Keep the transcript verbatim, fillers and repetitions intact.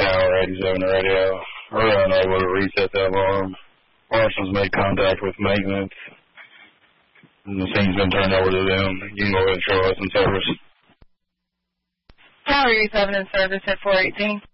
Tower eighty-seven radio. We're unable to reset the alarm. Parsons made contact with maintenance, and the scene's been turned over to them. You can go ahead and show us in service. Tower eighty-seven in service at four eighteen.